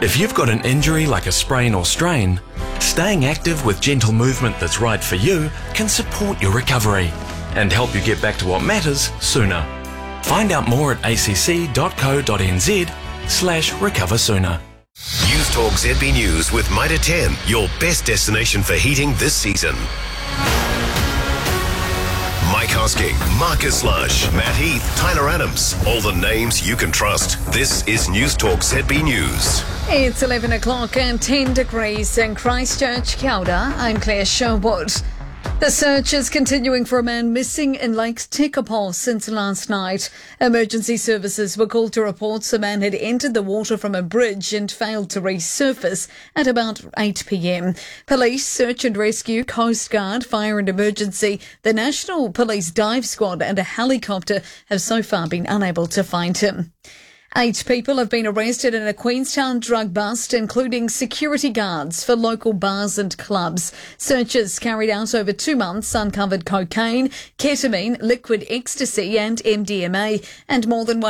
If you've got an injury like a sprain or strain, staying active with gentle movement that's right for you can support your recovery and help you get back to what matters sooner. Find out more at acc.co.nz/recover sooner. News Talk ZB News with Mitre 10, your best destination for heating this season. Mike Hosking, Marcus Lush, Matt Heath, Tyler Adams, all the names you can trust. This is News Talk ZB News. It's 11 o'clock and 10 degrees in Christchurch. Kia ora, I'm Claire Sherwood. The search is continuing for a man missing in Lake Tekapo since last night. Emergency services were called to reports a man had entered the water from a bridge and failed to resurface at about 8 p.m. Police, search and rescue, Coast Guard, fire and emergency, the National Police Dive Squad and a helicopter have so far been unable to find him. 8 people have been arrested in a Queenstown drug bust, including security guards for local bars and clubs. Searches carried out over 2 months uncovered cocaine, ketamine, liquid ecstasy and MDMA, and more than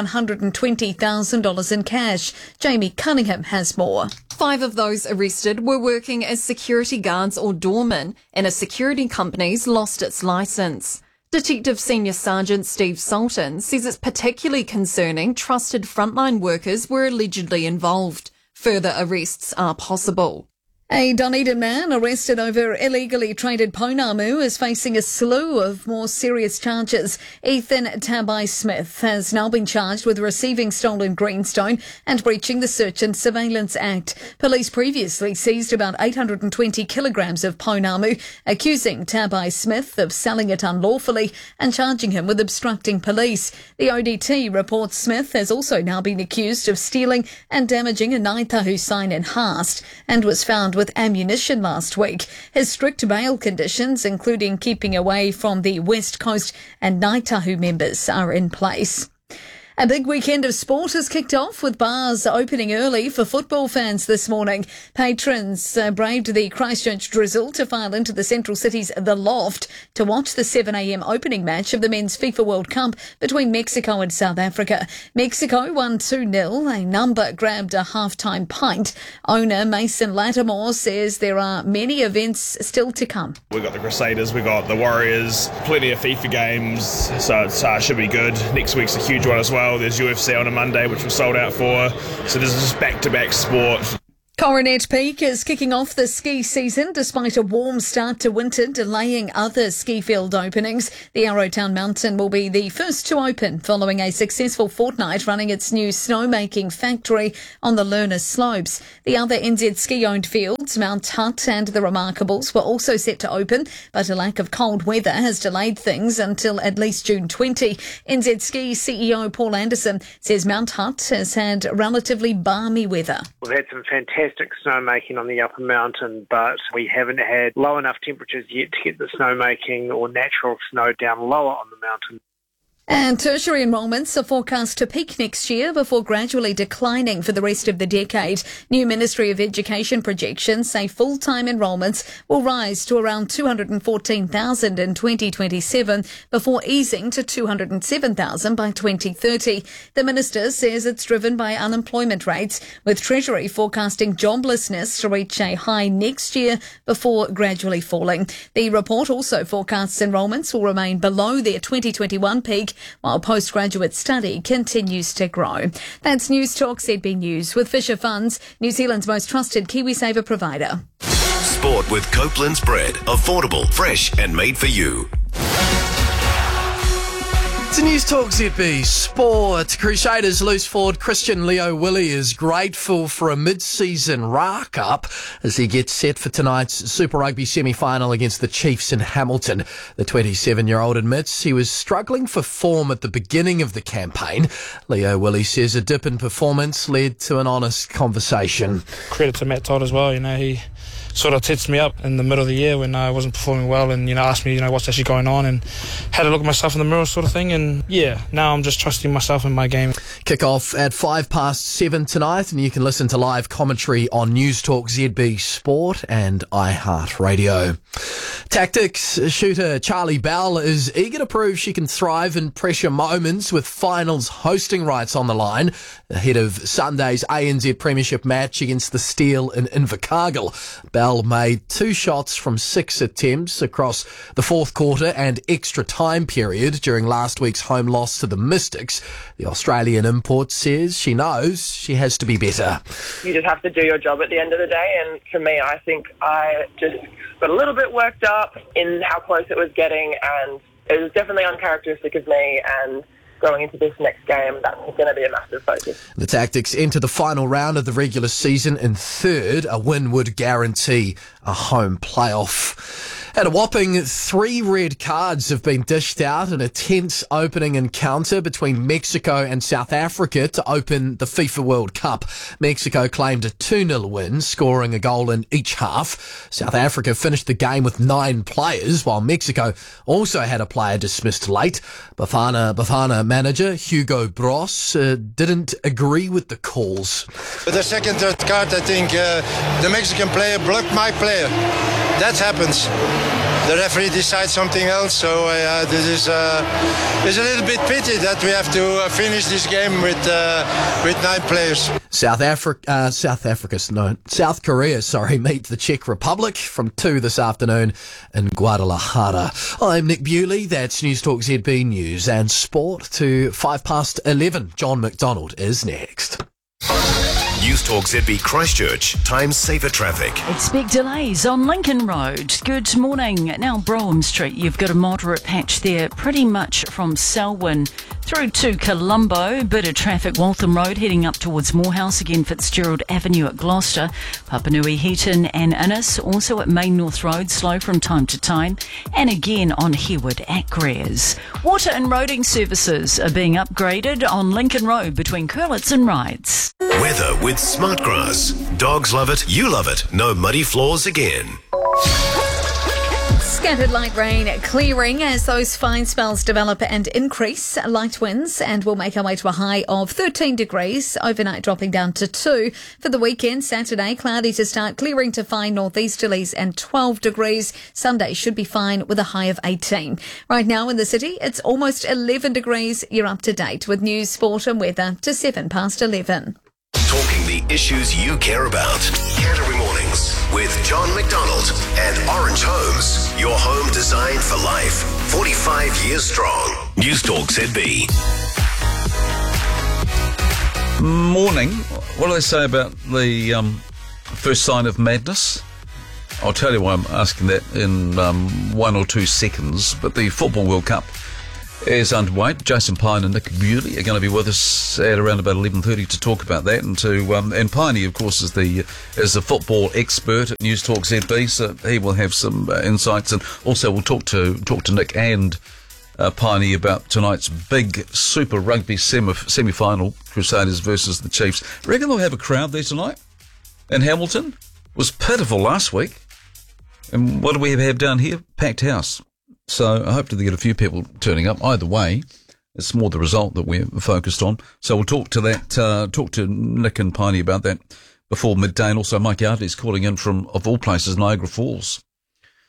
$120,000 in cash. Jamie Cunningham has more. 5 of those arrested were working as security guards or doormen, and a security company's lost its licence. Detective Senior Sergeant Steve Sultan says it's particularly concerning trusted frontline workers were allegedly involved. Further arrests are possible. A Dunedin man arrested over illegally traded pounamu is facing a slew of more serious charges. Ethan Tabai Smith has now been charged with receiving stolen greenstone and breaching the Search and Surveillance Act. Police previously seized about 820 kilograms of pounamu, accusing Tabai Smith of selling it unlawfully and charging him with obstructing police. The ODT reports Smith has also now been accused of stealing and damaging a Ngāi Tahu sign in Haast and was found with ammunition last week. His strict bail conditions, including keeping away from the West Coast and Ngāi Tahu members, are in place. A big weekend of sport has kicked off with bars opening early for football fans this morning. Patrons braved the Christchurch drizzle to file into the central city's The Loft to watch the 7am opening match of the Men's FIFA World Cup between Mexico and South Africa. Mexico won 2-0. A number grabbed a half-time pint. Owner Mason Lattimore says there are many events still to come. We've got the Crusaders, we've got the Warriors, plenty of FIFA games, so it should be good. Next week's a huge one as well. There's UFC on a Monday, which we're sold out for. So this is just back-to-back sport. Coronet Peak is kicking off the ski season despite a warm start to winter delaying other ski field openings. The Arrowtown Mountain will be the first to open following a successful fortnight running its new snowmaking factory on the Lerner slopes. The other NZ ski-owned fields, Mount Hutt and the Remarkables, were also set to open, but a lack of cold weather has delayed things until at least June 20. NZ Ski CEO Paul Anderson says Mount Hutt has had relatively balmy weather. We've had some fantastic snowmaking on the upper mountain, but we haven't had low enough temperatures yet to get the snowmaking or natural snow down lower on the mountain. And tertiary enrolments are forecast to peak next year before gradually declining for the rest of the decade. New Ministry of Education projections say full-time enrolments will rise to around 214,000 in 2027 before easing to 207,000 by 2030. The minister says it's driven by unemployment rates, with Treasury forecasting joblessness to reach a high next year before gradually falling. The report also forecasts enrolments will remain below their 2021 peak, while postgraduate study continues to grow. That's News Talk ZB News with Fisher Funds, New Zealand's most trusted KiwiSaver provider. Sport with Copeland's Bread. Affordable, fresh and made for you. It's a News Talk ZB Sport. Crusaders loose forward Christian Leo Willie is grateful for a mid-season rack-up as he gets set for tonight's Super Rugby semi-final against the Chiefs in Hamilton. The 27-year-old admits he was struggling for form at the beginning of the campaign. Leo Willie says a dip in performance led to an honest conversation. Credit to Matt Todd as well. He sort of tensed me up in the middle of the year when I wasn't performing well, and asked me what's actually going on, and had a look at myself in the mirror sort of thing. And now I'm just trusting myself in my game. Kick-off at 7:05 tonight, and you can listen to live commentary on News Talk ZB Sport and iHeartRadio. Tactics shooter Charlie Bell is eager to prove she can thrive in pressure moments with finals hosting rights on the line Ahead of Sunday's ANZ Premiership match against the Steel in Invercargill, Bell made 2 shots from 6 attempts across the fourth quarter and extra time period during last week's home loss to the Mystics. The Australian import says she knows she has to be better. You just have to do your job at the end of the day, and for me, I think I just got a little bit worked up in how close it was getting, and it was definitely uncharacteristic of me, and going into this next game, that's going to be a massive focus. The Tactics enter the final round of the regular season in third. A win would guarantee a home playoff. And a whopping 3 red cards have been dished out in a tense opening encounter between Mexico and South Africa to open the FIFA World Cup. Mexico claimed a 2-0 win, scoring a goal in each half. South Africa finished the game with 9 players, while Mexico also had a player dismissed late. Bafana manager Hugo Bros didn't agree with the calls. With the second red card, I think the Mexican player blocked my player. That happens. The referee decides something else, so this is it's a little bit pity that we have to finish this game with 9 players. South Korea, meet the Czech Republic from 2 this afternoon in Guadalajara. I'm Nick Bewley, that's News Talk ZB News and Sport to 11:05. John McDonald is next. News Talk ZB Christchurch. Time saver traffic. Expect delays on Lincoln Road. Good morning. Now Brougham Street, you've got a moderate patch there pretty much from Selwyn through to Colombo. Bit of traffic Waltham Road heading up towards Morehouse. Again Fitzgerald Avenue at Gloucester. Papanui Heaton and Innis. Also at Main North Road, slow from time to time. And again on Herwood at Greers. Water and roading services are being upgraded on Lincoln Road between Curlitz and Rides. Weather with Smartgrass. Dogs love it, you love it. No muddy floors again. Scattered light rain clearing as those fine spells develop and increase. Light winds, and we'll make our way to a high of 13 degrees. Overnight dropping down to 2. For the weekend, Saturday, cloudy to start, clearing to fine northeasterlies and 12 degrees. Sunday should be fine with a high of 18. Right now in the city, it's almost 11 degrees. You're up to date with news, sport and weather to 11:11. Talking the issues you care about. Canterbury Mornings with John McDonald and Orange Homes. Your home designed for life. 45 years strong. News Talk ZB. Morning. What do they say about the first sign of madness? I'll tell you why I'm asking that in 1 or 2 seconds. But the Football World Cup is underway. Jason Pine and Nick Bewley are going to be with us at around about 11:30 to talk about that, and Piney, of course, is the football expert at News Talk ZB, so he will have some insights, and also we'll talk to Nick and Piney about tonight's big Super Rugby semi-final, Crusaders versus the Chiefs. Reckon they'll have a crowd there tonight in Hamilton? It was pitiful last week, and what do we have down here? Packed house. So I hope to get a few people turning up. Either way, it's more the result that we're focused on. So we'll talk to Nick and Piney about that before midday. And also Mike Yardley's calling in from, of all places, Niagara Falls.